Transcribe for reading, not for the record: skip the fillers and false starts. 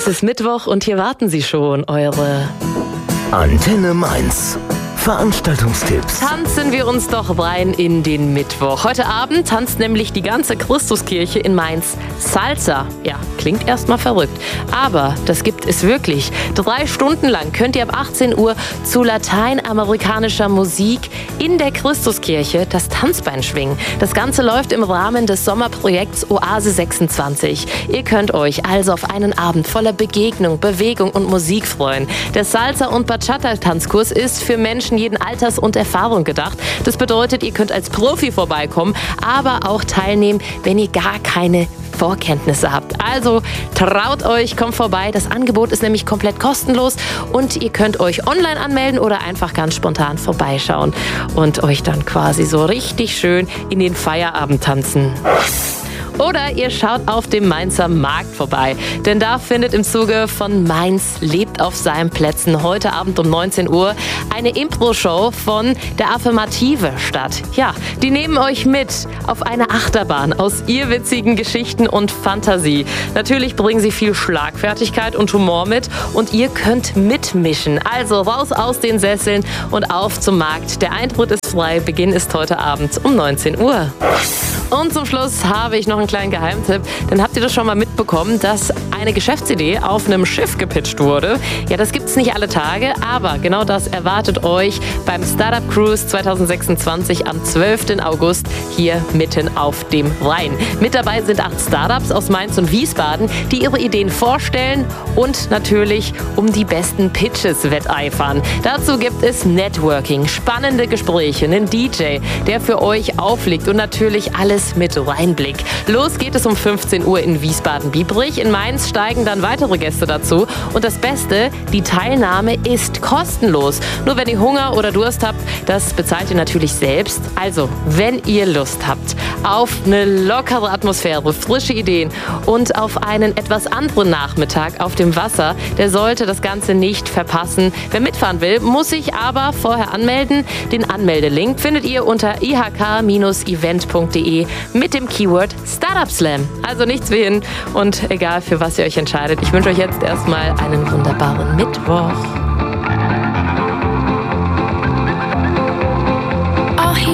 Es ist Mittwoch und hier warten sie schon, eure Antenne Mainz. Veranstaltungstipps. Tanzen wir uns doch rein in den Mittwoch. Heute Abend tanzt nämlich die ganze Christuskirche in Mainz Salsa. Ja, klingt erstmal verrückt, aber das gibt es wirklich. 3 Stunden lang könnt ihr ab 18 Uhr zu lateinamerikanischer Musik in der Christuskirche das Tanzbein schwingen. Das Ganze läuft im Rahmen des Sommerprojekts Oase 26. Ihr könnt euch also auf einen Abend voller Begegnung, Bewegung und Musik freuen. Der Salsa- und Bachata-Tanzkurs ist für Menschen jeden Alters und Erfahrung gedacht. Das bedeutet, ihr könnt als Profi vorbeikommen, aber auch teilnehmen, wenn ihr gar keine Vorkenntnisse habt. Also traut euch, kommt vorbei. Das Angebot ist nämlich komplett kostenlos und ihr könnt euch online anmelden oder einfach ganz spontan vorbeischauen und euch dann quasi so richtig schön in den Feierabend tanzen. Oder ihr schaut auf dem Mainzer Markt vorbei, denn da findet im Zuge von Mainz lebt auf seinen Plätzen heute Abend um 19 Uhr eine Impro-Show von der Affirmative statt. Ja, die nehmen euch mit auf eine Achterbahn aus irrwitzigen Geschichten und Fantasie. Natürlich bringen sie viel Schlagfertigkeit und Humor mit und ihr könnt mitmischen. Also raus aus den Sesseln und auf zum Markt. Der Eintritt ist frei, Beginn ist heute Abend um 19 Uhr. Und zum Schluss habe ich noch einen kleinen Geheimtipp. Denn habt ihr das schon mal mitbekommen, dass eine Geschäftsidee auf einem Schiff gepitcht wurde? Ja, das gibt's nicht alle Tage, aber genau das erwartet euch beim Startup Cruise 2026 am 12. August hier mitten auf dem Rhein. Mit dabei sind 8 Startups aus Mainz und Wiesbaden, die ihre Ideen vorstellen und natürlich um die besten Pitches wetteifern. Dazu gibt es Networking, spannende Gespräche, einen DJ, der für euch auflegt und natürlich alles mit Rheinblick. Los geht es um 15 Uhr in Wiesbaden-Biebrich. In Mainz steigen dann weitere Gäste dazu. Und das Beste, die Teilnahme ist kostenlos. Nur wenn ihr Hunger oder Durst habt, das bezahlt ihr natürlich selbst. Also, wenn ihr Lust habt auf eine lockere Atmosphäre, frische Ideen und auf einen etwas anderen Nachmittag auf dem Wasser, der sollte das Ganze nicht verpassen. Wer mitfahren will, muss sich aber vorher anmelden. Den Anmeldelink findet ihr unter ihk-event.de mit dem Keyword Startup Slam. Also nichts wie hin und egal für was ihr euch entscheidet. Ich wünsche euch jetzt erstmal einen wunderbaren Mittwoch.